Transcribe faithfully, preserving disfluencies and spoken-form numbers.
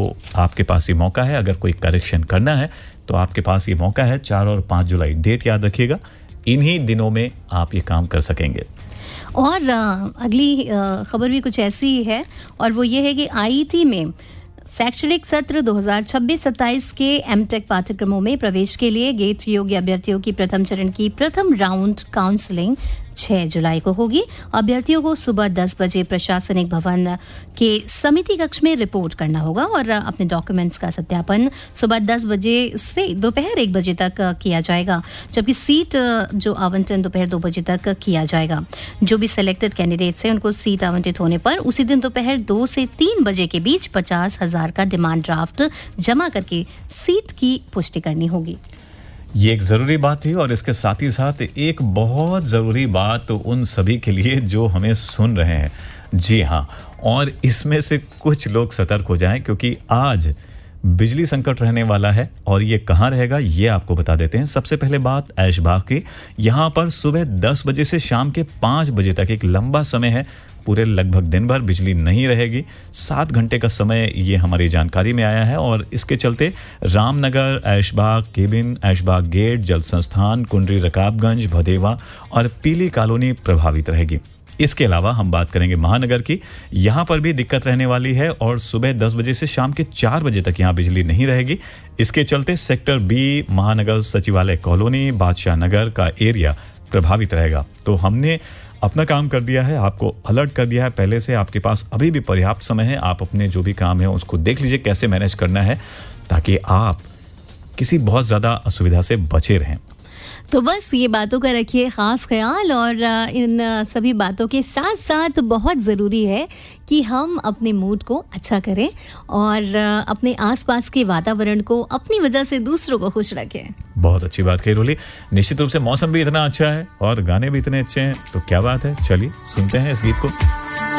आपके पास ये मौका है। अगर कोई करेक्शन करना है तो आपके पास ये मौका है। चार और पाँच जुलाई डेट याद रखिएगा। इन्हीं दिनों में आप ये काम कर सकेंगे। और अगली खबर भी कुछ ऐसी ही है, और वो ये है कि आईआईटी में शैक्षणिक सत्र दो हज़ार छब्बीस सत्ताईस के एमटेक पाठ्यक्रमों में प्रवेश के लिए गेट योग्य अभ्यर्थियों की प्रथम चरण की प्रथम राउंड काउंसलिंग छह जुलाई को होगी। अभ्यर्थियों को सुबह दस बजे प्रशासनिक भवन के समिति कक्ष में रिपोर्ट करना होगा और अपने डॉक्यूमेंट्स का सत्यापन सुबह दस बजे से दोपहर एक बजे तक किया जाएगा, जबकि सीट जो आवंटन दोपहर दो बजे तक किया जाएगा। जो भी सिलेक्टेड कैंडिडेट्स हैं उनको सीट आवंटित होने पर उसी दिन दोपहर दो से तीन बजे के बीच पचास हजार का डिमांड ड्राफ्ट जमा करके सीट की पुष्टि करनी होगी। ये एक ज़रूरी बात थी, और इसके साथ ही साथ एक बहुत ज़रूरी बात तो उन सभी के लिए जो हमें सुन रहे हैं। जी हाँ, और इसमें से कुछ लोग सतर्क हो जाएं, क्योंकि आज बिजली संकट रहने वाला है। और ये कहाँ रहेगा ये आपको बता देते हैं। सबसे पहले बात ऐशबाग की। यहाँ पर सुबह दस बजे से शाम के पाँच बजे तक एक लंबा समय है। पूरे लगभग दिन भर बिजली नहीं रहेगी। सात घंटे का समय ये हमारी जानकारी में आया है, और इसके चलते रामनगर, ऐशबाग केबिन, ऐशबाग गेट, जल संस्थान, कुंडरी रकाबगंज, भदेवा और पीली कॉलोनी प्रभावित रहेगी। इसके अलावा हम बात करेंगे महानगर की। यहाँ पर भी दिक्कत रहने वाली है, और सुबह दस बजे से शाम के चार बजे तक यहाँ बिजली नहीं रहेगी। इसके चलते सेक्टर बी, महानगर सचिवालय कॉलोनी, बादशाह नगर का एरिया प्रभावित रहेगा। तो हमने अपना काम कर दिया है, आपको अलर्ट कर दिया है पहले से। आपके पास अभी भी पर्याप्त समय है। आप अपने जो भी काम है उसको देख लीजिए कैसे मैनेज करना है, ताकि आप किसी बहुत ज़्यादा असुविधा से बचे रहें। तो बस ये बातों का रखिए खास ख्याल, और इन सभी बातों के साथ साथ बहुत ज़रूरी है कि हम अपने मूड को अच्छा करें और अपने आसपास के वातावरण को अपनी वजह से दूसरों को खुश रखें। बहुत अच्छी बात कही रोली। निश्चित रूप से मौसम भी इतना अच्छा है और गाने भी इतने अच्छे हैं, तो क्या बात है। चलिए सुनते हैं इस गीत को।